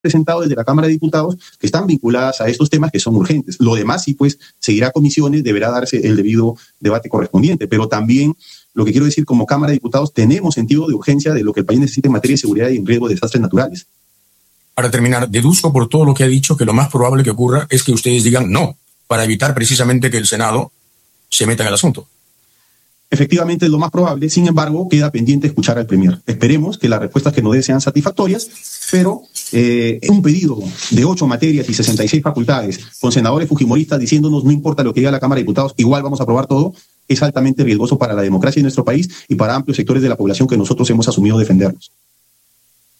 presentado desde la Cámara de Diputados que están vinculadas a estos temas que son urgentes. Lo demás sí, pues, seguirá a comisiones, deberá darse el debido debate correspondiente, pero también lo que quiero decir, como Cámara de Diputados tenemos sentido de urgencia de lo que el país necesita en materia de seguridad y en riesgo de desastres naturales. Para terminar, deduzco por todo lo que ha dicho que lo más probable que ocurra es que ustedes digan no, para evitar precisamente que el Senado se meta en el asunto. Efectivamente es lo más probable, sin embargo, queda pendiente escuchar al Premier. Esperemos que las respuestas que nos dé sean satisfactorias, pero un pedido de 8 materias y 66 facultades, con senadores fujimoristas diciéndonos no importa lo que diga la Cámara de Diputados, igual vamos a aprobar todo, es altamente riesgoso para la democracia de nuestro país y para amplios sectores de la población que nosotros hemos asumido defendernos.